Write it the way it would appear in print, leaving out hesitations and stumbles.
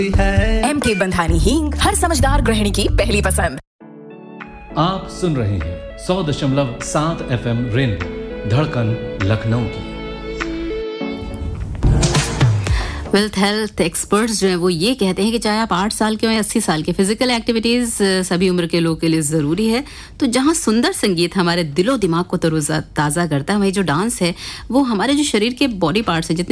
MK Bandhani हींग हर समझदार गृहिणी की पहली पसंद। आप सुन रहे हैं 100.7 FM रेनबो धड़कन लखनऊ की। वेल्थ हेल्थ एक्सपर्ट्स जो हैं वो ये कहते हैं कि चाहे आप 8 साल के हो या 80 साल के, फिजिकल एक्टिविटीज़ सभी उम्र के लोगों के लिए ज़रूरी है। तो जहाँ सुंदर संगीत हमारे दिलो दिमाग को तरोज़ा ताज़ा करता है, वही जो डांस है वो हमारे जो शरीर के बॉडी पार्ट्स हैं, जितने